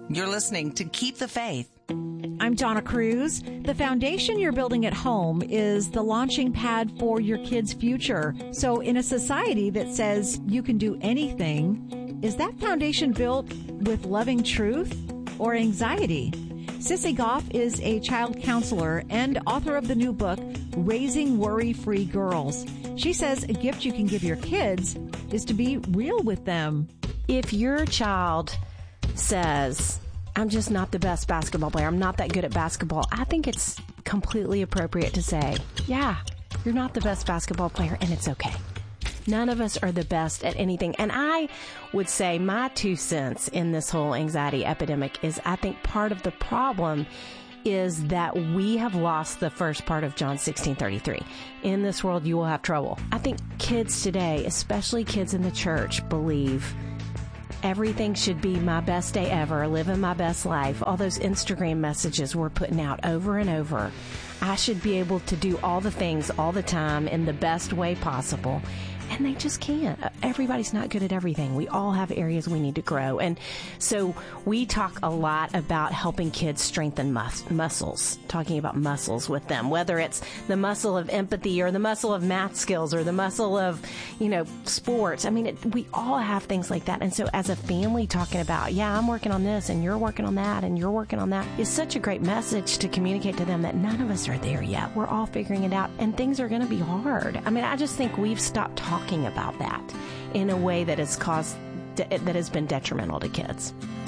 You're listening to Keep the Faith. I'm Donna Cruz. The foundation you're building at home is the launching pad for your kids' future. So in a society that says you can do anything, is that foundation built with loving truth or anxiety? Sissy Goff is a child counselor and author of the new book, Raising Worry-Free Girls. She says a gift you can give your kids is to be real with them. If your child says, I'm just not the best basketball player, I'm not that good at basketball, I think it's completely appropriate to say, yeah, you're not the best basketball player, and it's okay. None of us are the best at anything. And I would say my 2 cents in this whole anxiety epidemic is I think part of the problem is that we have lost the first part of John 16:33. In this world, you will have trouble. I think kids today, especially kids in the church, believe everything should be my best day ever, living my best life. All those Instagram messages we're putting out over and over. I should be able to do all the things all the time in the best way possible. And they just can't. Everybody's not good at everything. We all have areas we need to grow. And so we talk a lot about helping kids strengthen muscles, talking about muscles with them, whether it's the muscle of empathy or the muscle of math skills or the muscle of, sports. I mean, we all have things like that. And so as a family talking about, yeah, I'm working on this and you're working on that and you're working on that is such a great message to communicate to them that none of us are there yet. We're all figuring it out and things are going to be hard. I mean, I just think we've stopped talking about that in a way that has been detrimental to kids.